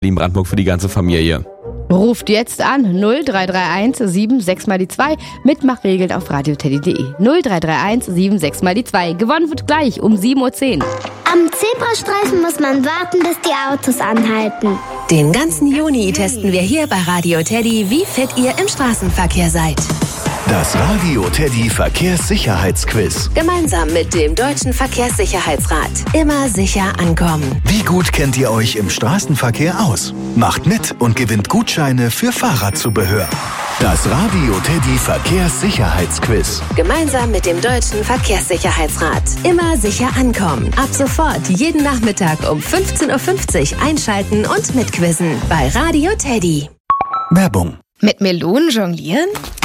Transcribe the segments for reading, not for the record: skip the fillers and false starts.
in Brandenburg für die ganze Familie. Ruft jetzt an 0331 76 mal die 2. Mitmachregeln auf radioteddy.de. 0331 76 mal die 2. Gewonnen wird gleich um 7:10 Uhr. Am Zebrastreifen muss man warten, bis die Autos anhalten. Den ganzen Juni testen wir hier bei Radio Teddy, wie fit ihr im Straßenverkehr seid. Das Radio Teddy Verkehrssicherheitsquiz. Gemeinsam mit dem Deutschen Verkehrssicherheitsrat. Immer sicher ankommen. Wie gut kennt ihr euch im Straßenverkehr aus? Macht mit und gewinnt Gutscheine für Fahrradzubehör. Das Radio Teddy Verkehrssicherheitsquiz. Gemeinsam mit dem Deutschen Verkehrssicherheitsrat. Immer sicher ankommen. Ab sofort jeden Nachmittag um 15:50 Uhr einschalten und mitquizzen bei Radio Teddy. Werbung. Mit Melonen jonglieren?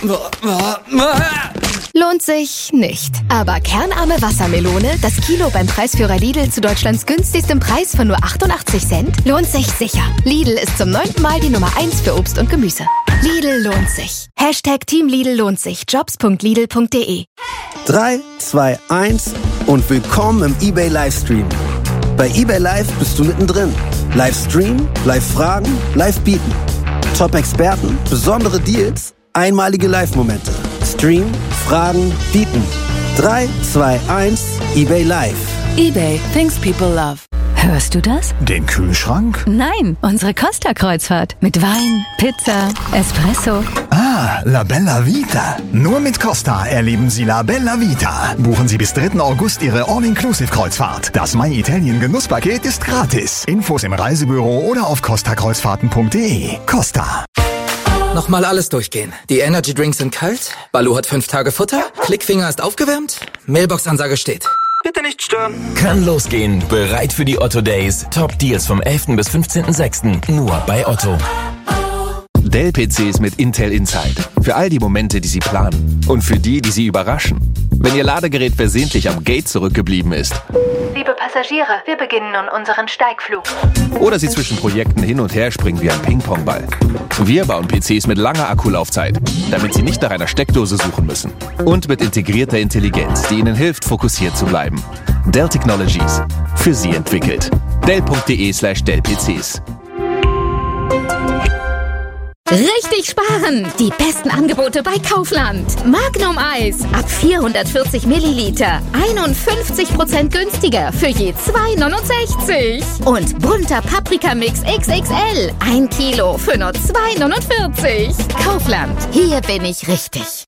Lohnt sich nicht. Aber kernarme Wassermelone, das Kilo beim Preisführer Lidl zu Deutschlands günstigstem Preis von nur 88 Cent, lohnt sich sicher. Lidl ist zum 9. Mal die Nummer 1 für Obst und Gemüse. Lidl lohnt sich. #Team Lidl lohnt sich. Jobs.lidl.de. 3, 2, 1 und willkommen im eBay Livestream. Bei eBay Live bist du mittendrin. Livestream, Live-Fragen, Live-Bieten. Top-Experten, besondere Deals, einmalige Live-Momente. Stream, Fragen, Bieten. 3, 2, 1, eBay Live. eBay, things people love. Hörst du das? Den Kühlschrank? Nein, unsere Costa-Kreuzfahrt. Mit Wein, Pizza, Espresso. Ah, La Bella Vita. Nur mit Costa erleben Sie La Bella Vita. Buchen Sie bis 3. August Ihre All-Inclusive-Kreuzfahrt. Das My Italien Genusspaket ist gratis. Infos im Reisebüro oder auf costakreuzfahrten.de. Costa. Nochmal alles durchgehen. Die Energy Drinks sind kalt, Baloo hat 5 Tage Futter, Klickfinger ist aufgewärmt, Mailbox-Ansage steht. Bitte nicht stören. Kann losgehen. Bereit für die Otto Days. Top Deals vom 11. bis 15.06. Nur bei Otto. Dell-PCs mit Intel Inside. Für all die Momente, die Sie planen. Und für die, die Sie überraschen. Wenn Ihr Ladegerät versehentlich am Gate zurückgeblieben ist. Liebe Passagiere, wir beginnen nun unseren Steigflug. Oder Sie zwischen Projekten hin und her springen wie ein Ping-Pong-Ball. Wir bauen PCs mit langer Akkulaufzeit, damit Sie nicht nach einer Steckdose suchen müssen. Und mit integrierter Intelligenz, die Ihnen hilft, fokussiert zu bleiben. Dell Technologies. Für Sie entwickelt. Dell.de/Dell-PCs. Richtig sparen! Die besten Angebote bei Kaufland. Magnum Eis ab 440 Milliliter. 51% günstiger für je 2,69. Und bunter Paprikamix XXL. 1 Kilo für nur 2,49. Kaufland. Hier bin ich richtig.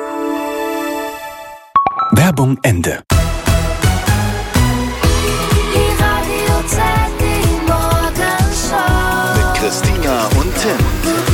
Werbung Ende. Mit Christina und Tim.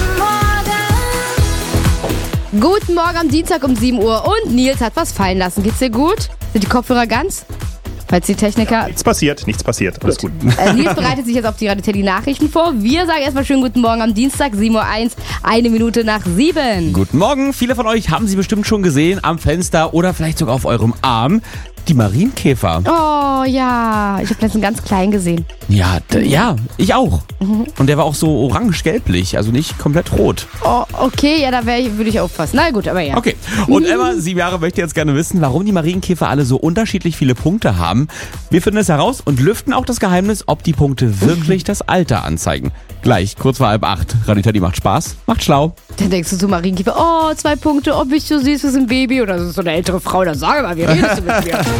Guten Morgen am Dienstag um 7 Uhr und Nils hat was fallen lassen. Geht's dir gut? Sind die Kopfhörer ganz? Falls die Techniker... Nichts passiert. Alles gut. Nils bereitet sich jetzt auf die Radio Teddy Nachrichten vor. Wir sagen erstmal schönen guten Morgen am Dienstag, 7:01 Uhr, 1 Minute nach 7. Guten Morgen. Viele von euch haben sie bestimmt schon gesehen am Fenster oder vielleicht sogar auf eurem Arm. Die Marienkäfer. Oh ja, ich habe letztens ganz klein gesehen. Ja, ich auch. Und der war auch so orange-gelblich, also nicht komplett rot. Oh, okay, ja, da würde ich aufpassen. Na gut, aber ja. Okay, und Emma, 7 Jahre, möchte jetzt gerne wissen, warum die Marienkäfer alle so unterschiedlich viele Punkte haben. Wir finden es heraus und lüften auch das Geheimnis, ob die Punkte wirklich das Alter anzeigen. Gleich, kurz vor 7:30. Radio Teddy macht Spaß, macht schlau. Dann denkst du zu Marienkäfer, oh, 2 Punkte, ob ich so süß ist ein Baby oder so eine ältere Frau, dann sag mal, wie redest du mit mir?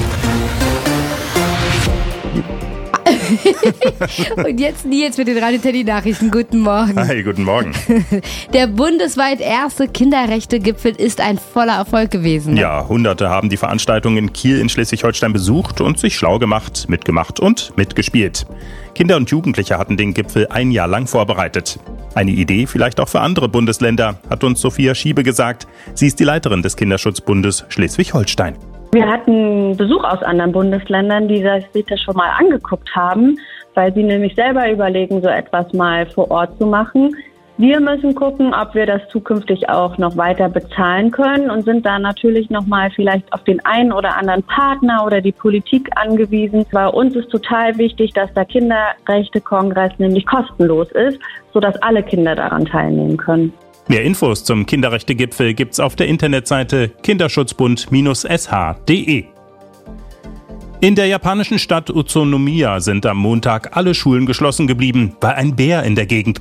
Und jetzt Nils mit den Radio Teddy Nachrichten. Guten Morgen. Hi, guten Morgen. Der bundesweit erste Kinderrechte-Gipfel ist ein voller Erfolg gewesen. Ja, Hunderte haben die Veranstaltung in Kiel in Schleswig-Holstein besucht und sich schlau gemacht, mitgemacht und mitgespielt. Kinder und Jugendliche hatten den Gipfel ein Jahr lang vorbereitet. Eine Idee vielleicht auch für andere Bundesländer, hat uns Sophia Schiebe gesagt. Sie ist die Leiterin des Kinderschutzbundes Schleswig-Holstein. Wir hatten Besuch aus anderen Bundesländern, die sich das schon mal angeguckt haben, weil sie nämlich selber überlegen, so etwas mal vor Ort zu machen. Wir müssen gucken, ob wir das zukünftig auch noch weiter bezahlen können und sind da natürlich nochmal vielleicht auf den einen oder anderen Partner oder die Politik angewiesen. Bei uns ist total wichtig, dass der Kinderrechte-Kongress nämlich kostenlos ist, sodass alle Kinder daran teilnehmen können. Mehr Infos zum Kinderrechte-Gipfel gibt's auf der Internetseite kinderschutzbund-sh.de. In der japanischen Stadt Utsunomiya sind am Montag alle Schulen geschlossen geblieben, weil ein Bär in der Gegend